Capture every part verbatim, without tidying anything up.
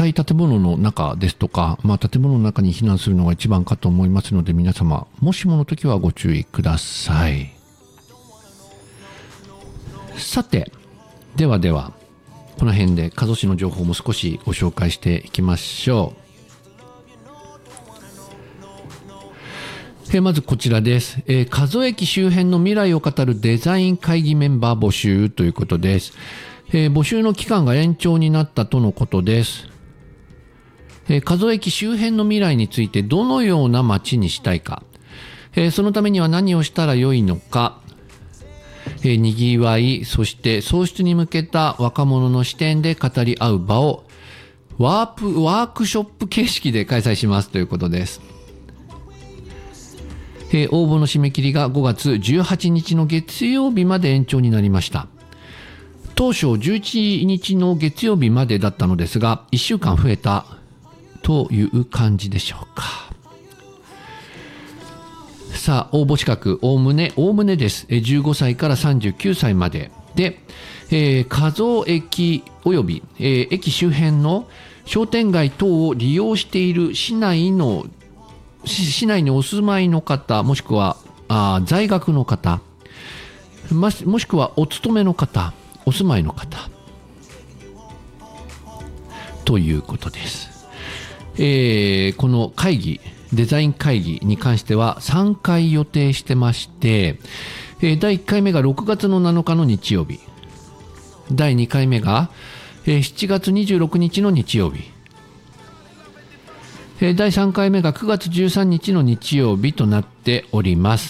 堅い建物の中ですとか、まあ、建物の中に避難するのが一番かと思いますので、皆様もしもの時はご注意ください。さて、ではではこの辺で加須市の情報も少しご紹介していきましょう。えまずこちらです。えー、加須駅周辺の未来を語るデザイン会議メンバー募集ということです。えー、募集の期間が延長になったとのことです。えー、加須駅周辺の未来についてどのような街にしたいか、えー、そのためには何をしたらよいのか、えー、にぎわい、そして創出に向けた若者の視点で語り合う場をワープ、ワークショップ形式で開催しますということです。えー、応募の締め切りがごがつじゅうはちにちの月曜日まで延長になりました。当初じゅういちにちの月曜日までだったのですが、いっしゅうかん増えたという感じでしょうか。さあ、応募資格、おおむね、おおむねです。じゅうごさいからさんじゅうきゅうさいまで。で、えー、加須駅及び、えー、駅周辺の商店街等を利用している市内の、市内にお住まいの方、もしくはあ在学の方、もしくはお勤めの方、お住まいの方、ということです。えー、この会議、デザイン会議に関してはさんかい予定してまして、だいいっかいめがろくがつのなのかの日曜日、だいにかいめがしちがつにじゅうろくにちの日曜日、だいさんかいめがくがつじゅうさんにちの日曜日となっております。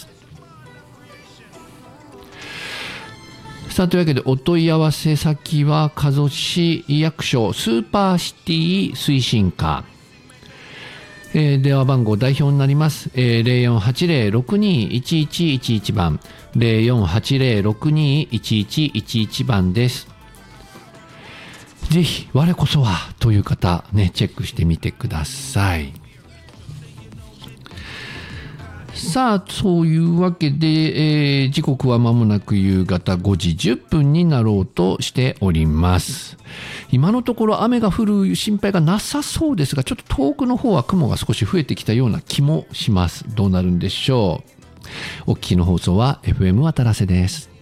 さあ、というわけでお問い合わせ先は加須市役所スーパーシティ推進課、えー、電話番号代表になります、えー、ゼロよんはちゼロ ろくにいちいちいちいち番、ゼロよんはちゼロ ろくにいちいちいちいち番です。ぜひ我こそはという方ね、チェックしてみてください。さあ、そういうわけで、えー、時刻は間もなく夕方ごじじゅっぷんになろうとしております。今のところ雨が降る心配がなさそうですが、ちょっと遠くの方は雲が少し増えてきたような気もします。どうなるんでしょう。お聞きの放送は エフエム 渡良瀬です。